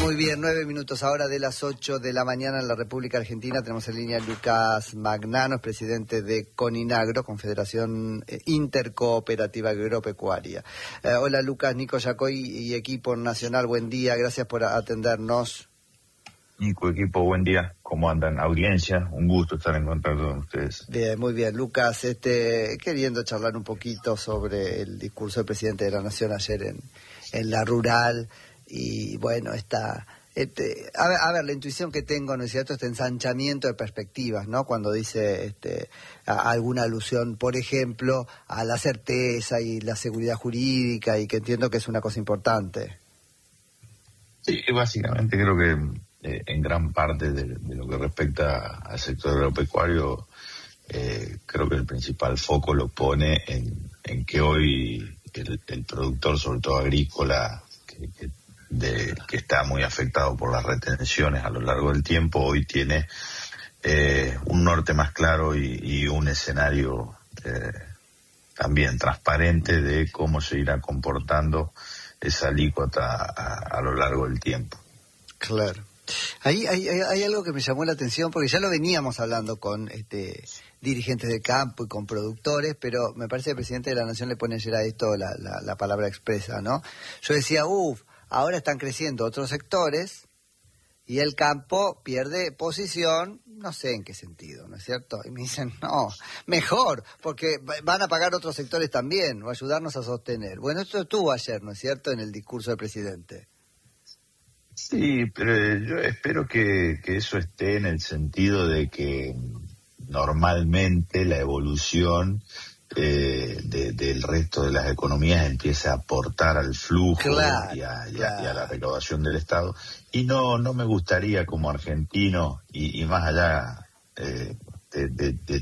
Muy bien, 9 minutos ahora de las 8 de la mañana en la República Argentina. Tenemos en línea a Lucas Magnano, es presidente de CONINAGRO, Confederación Intercooperativa Agropecuaria. Hola Lucas, Nico Yacoy y equipo nacional, buen día, gracias por atendernos. Nico, equipo, buen día. ¿Cómo andan? Audiencia, un gusto estar en contacto con ustedes. Bien, muy bien. Lucas, queriendo charlar un poquito sobre el discurso del presidente de la Nación ayer en la rural, y bueno, a ver, la intuición que tengo, ¿no es cierto?, este ensanchamiento de perspectivas, ¿no?, cuando dice alguna alusión, por ejemplo, a la certeza y la seguridad jurídica, y que entiendo que es una cosa importante. Sí, básicamente creo que en gran parte de lo que respecta al sector agropecuario, creo que el principal foco lo pone en que hoy el productor, sobre todo agrícola, que está muy afectado por las retenciones a lo largo del tiempo, hoy tiene un norte más claro y un escenario también transparente de cómo se irá comportando esa alícuota a lo largo del tiempo. Claro. Hay algo que me llamó la atención, porque ya lo veníamos hablando con dirigentes de campo y con productores, pero me parece que el presidente de la Nación le pone ayer a esto la palabra expresa, ¿no? Yo decía, ahora están creciendo otros sectores y el campo pierde posición, no sé en qué sentido, ¿no es cierto? Y me dicen, no, mejor, porque van a pagar otros sectores también, o ayudarnos a sostener. Bueno, esto estuvo ayer, ¿no es cierto?, en el discurso del presidente. Sí, pero yo espero que eso esté en el sentido de que normalmente la evolución del resto de las economías empieza a aportar al flujo, claro, y a la recaudación del Estado. Y no me gustaría, como argentino, y más allá de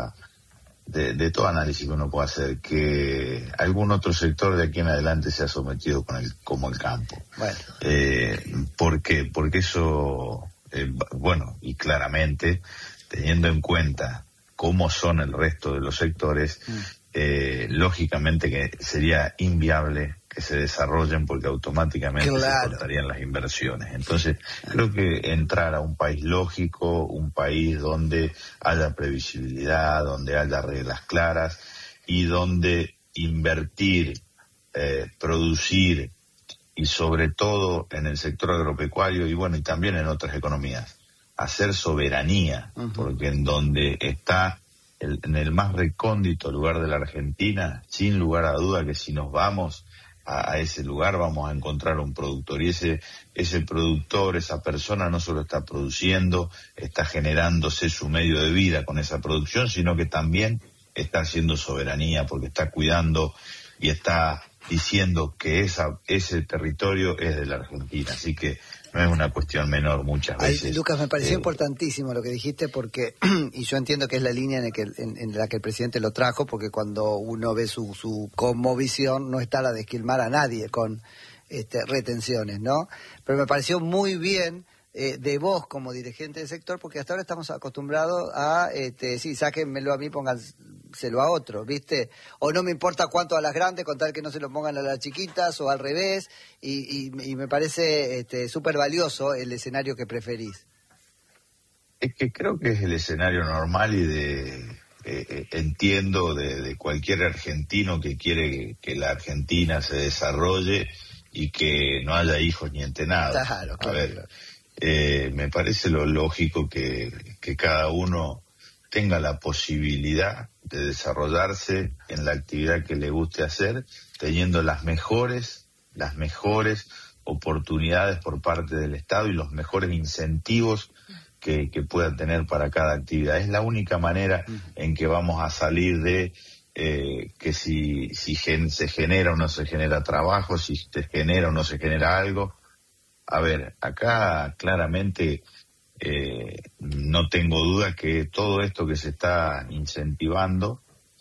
todo análisis que uno pueda hacer, que algún otro sector de aquí en adelante sea sometido como el campo. Bueno. ¿Por qué? Porque eso, y claramente, teniendo en cuenta cómo son el resto de los sectores, lógicamente que sería inviable que se desarrollen, porque automáticamente se cortarían las inversiones. Entonces, creo que entrar a un país lógico, un país donde haya previsibilidad, donde haya reglas claras y donde invertir, producir, y sobre todo en el sector agropecuario y también en otras economías, hacer soberanía, porque en donde está en el más recóndito lugar de la Argentina, sin lugar a duda que si nos vamos a ese lugar vamos a encontrar un productor, y ese productor, esa persona no solo está produciendo, está generándose su medio de vida con esa producción, sino que también está haciendo soberanía, porque está cuidando y está diciendo que ese territorio es de la Argentina. Así que no es una cuestión menor muchas veces. Lucas, me pareció importantísimo lo que dijiste, porque, y yo entiendo que es la línea en la que el presidente lo trajo, porque cuando uno ve su conmovisión, no está la de esquilmar a nadie con retenciones, ¿no? Pero me pareció muy bien de vos como dirigente del sector, porque hasta ahora estamos acostumbrados a, sí, sáquenmelo a mí, pónganselo a otro, ¿viste? O no me importa cuánto a las grandes, con tal que no se lo pongan a las chiquitas, o al revés, y me parece súper valioso el escenario que preferís. Es que creo que es el escenario normal y entiendo de cualquier argentino que quiere que la Argentina se desarrolle y que no haya hijos ni entenados. Claro. A ver, me parece lo lógico que cada uno tenga la posibilidad de desarrollarse en la actividad que le guste hacer, teniendo las mejores oportunidades por parte del Estado y los mejores incentivos que pueda tener para cada actividad. Es la única manera en que vamos a salir de que si se genera o no se genera trabajo, si se genera o no se genera algo. A ver, acá claramente no tengo duda que todo esto que se está incentivando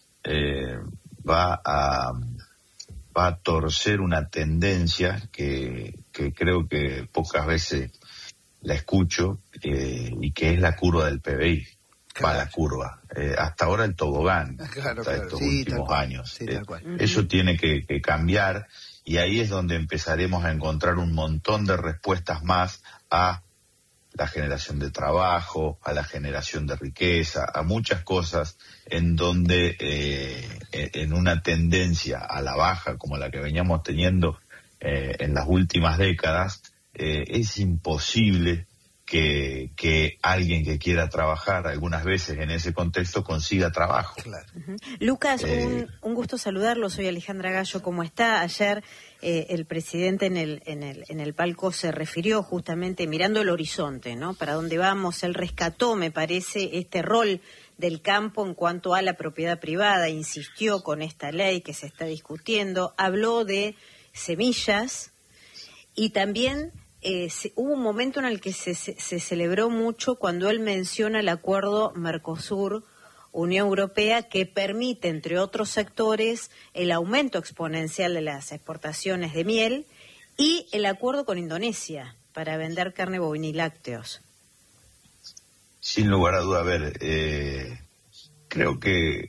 va a torcer una tendencia que creo que pocas veces la escucho, y que es la curva del PBI. Claro. La curva. Hasta ahora el tobogán, hasta estos últimos años. Sí, tal cual. Eso tiene que cambiar. y ahí es donde empezaremos a encontrar un montón de respuestas más a la generación de trabajo, a la generación de riqueza, a muchas cosas en donde en una tendencia a la baja como la que veníamos teniendo en las últimas décadas, es imposible que alguien que quiera trabajar algunas veces en ese contexto consiga trabajo. Claro. Lucas, un gusto saludarlo. Soy Alejandra Gallo. ¿Cómo está? Ayer el presidente en el palco se refirió justamente mirando el horizonte, ¿no? Para dónde vamos. Él rescató, me parece, este rol del campo en cuanto a la propiedad privada. Insistió con esta ley que se está discutiendo. Habló de semillas y también hubo un momento en el que se celebró mucho cuando él menciona el acuerdo Mercosur-Unión Europea, que permite, entre otros sectores, el aumento exponencial de las exportaciones de miel, y el acuerdo con Indonesia para vender carne bovina y lácteos. Sin lugar a duda, a ver, creo que,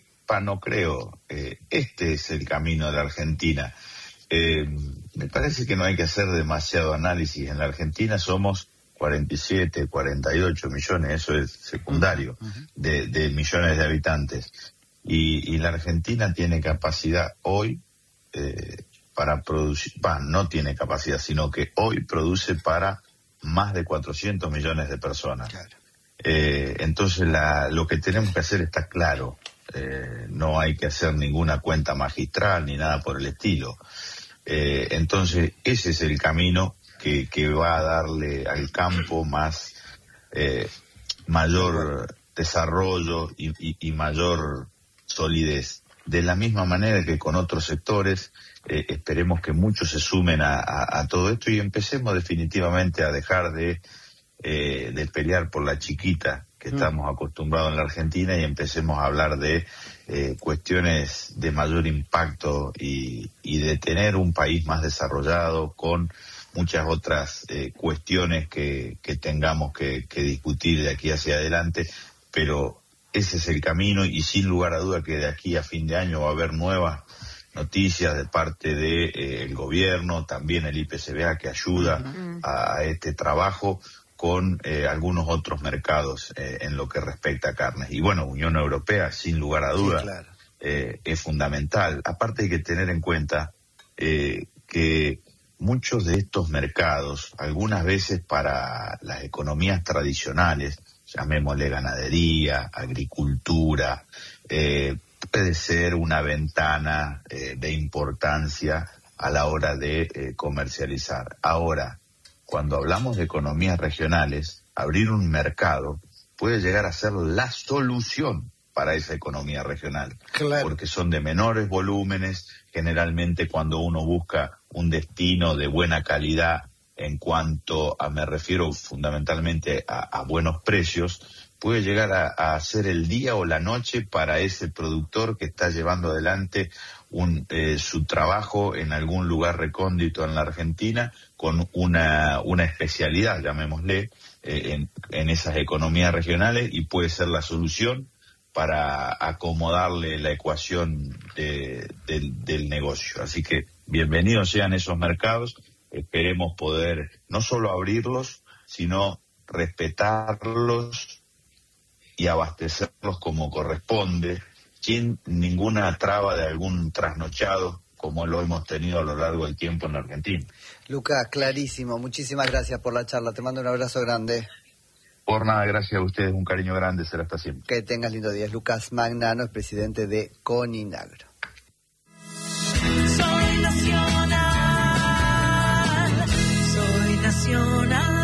este es el camino de la Argentina. Me parece que no hay que hacer demasiado análisis. En la Argentina somos 47, 48 millones, eso es secundario, de millones de habitantes. Y la Argentina tiene capacidad hoy para producir, no tiene capacidad, sino que hoy produce para más de 400 millones de personas. Claro. Entonces lo que tenemos que hacer está claro. No hay que hacer ninguna cuenta magistral ni nada por el estilo. Entonces ese es el camino que va a darle al campo mayor desarrollo y mayor solidez. De la misma manera que con otros sectores, esperemos que muchos se sumen a todo esto y empecemos definitivamente a dejar de pelear por la chiquita que estamos acostumbrados en la Argentina y empecemos a hablar de cuestiones de mayor impacto y de tener un país más desarrollado con muchas otras cuestiones que tengamos que discutir de aquí hacia adelante, pero ese es el camino y sin lugar a duda que de aquí a fin de año va a haber nuevas noticias de parte del gobierno, también el IPCBA que ayuda a este trabajo con algunos otros mercados en lo que respecta a carnes. Y bueno, Unión Europea, sin lugar a duda, sí, claro, es fundamental. Aparte hay que tener en cuenta que muchos de estos mercados, algunas veces para las economías tradicionales, llamémosle ganadería, agricultura, puede ser una ventana de importancia a la hora de comercializar. Ahora, cuando hablamos de economías regionales, abrir un mercado puede llegar a ser la solución para esa economía regional, claro, porque son de menores volúmenes, generalmente cuando uno busca un destino de buena calidad en cuanto a, me refiero fundamentalmente a buenos precios, puede llegar a ser el día o la noche para ese productor que está llevando adelante su trabajo en algún lugar recóndito en la Argentina con una especialidad, llamémosle, en esas economías regionales, y puede ser la solución para acomodarle la ecuación del negocio. Así que bienvenidos sean esos mercados, esperemos poder no solo abrirlos, sino respetarlos y abastecerlos como corresponde, sin ninguna traba de algún trasnochado como lo hemos tenido a lo largo del tiempo en la Argentina. Lucas, clarísimo, muchísimas gracias por la charla, te mando un abrazo grande. Por nada, gracias a ustedes, un cariño grande, será hasta siempre. Que tengas lindo día. Lucas Magnano es presidente de Coninagro. Soy nacional, soy nacional.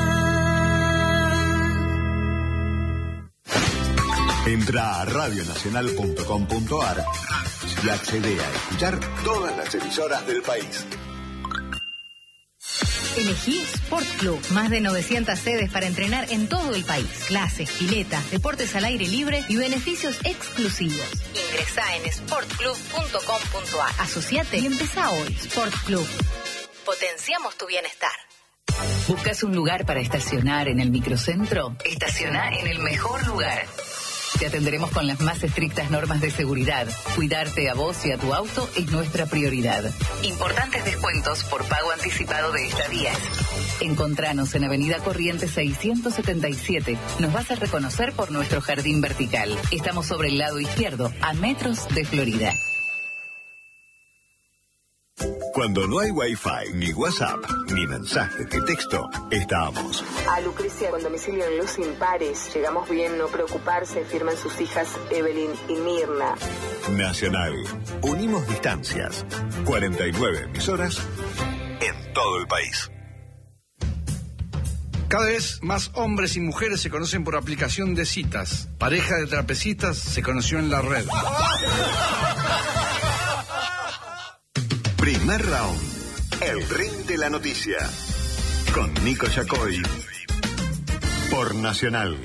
Entra a radionacional.com.ar y accede a escuchar todas las emisoras del país. Elegí Sport Club. Más de 900 sedes para entrenar en todo el país. Clases, piletas, deportes al aire libre y beneficios exclusivos. Ingresá en sportclub.com.ar. Asociate y empezá hoy. Sport Club. Potenciamos tu bienestar. ¿Buscas un lugar para estacionar en el microcentro? Estacioná en el mejor lugar. Te atenderemos con las más estrictas normas de seguridad. Cuidarte a vos y a tu auto es nuestra prioridad. Importantes descuentos por pago anticipado de estadías. Encontranos en Avenida Corrientes 677. Nos vas a reconocer por nuestro jardín vertical. Estamos sobre el lado izquierdo, a metros de Florida. Cuando no hay Wi-Fi, ni WhatsApp, ni mensajes de texto, estamos. A Lucrecia con domicilio en Luz Impares. Llegamos bien, no preocuparse, firman sus hijas Evelyn y Mirna. Nacional. Unimos distancias. 49 emisoras en todo el país. Cada vez más hombres y mujeres se conocen por aplicación de citas. Pareja de trapecistas se conoció en la red. Primer round. El ring de la noticia. Con Nico Yacoy. Por Nacional.